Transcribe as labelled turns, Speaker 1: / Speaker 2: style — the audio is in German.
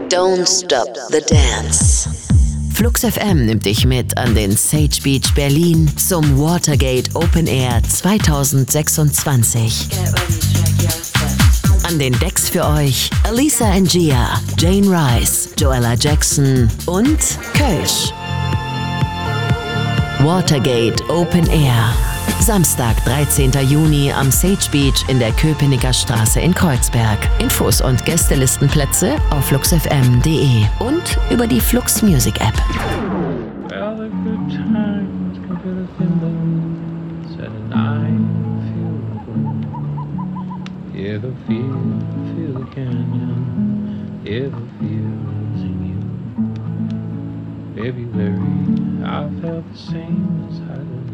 Speaker 1: Don't Stop the Dance. Flux FM nimmt dich mit an den Sage Beach Berlin zum Watergate Open Air 2026. An den Decks für euch Alisa Ngia, Jane Rice, Joella Jackson und Kölsch. Watergate Open Air. Samstag, 13. Juni am Sage Beach in der Köpenicker Straße in Kreuzberg. Infos und Gästelistenplätze auf fluxfm.de und über die Flux Music App.
Speaker 2: Well, the good times can feel the things at a night feel good. Yeah, the feel the canyon. Yeah, the feel's in you. February, I felt the same as I did.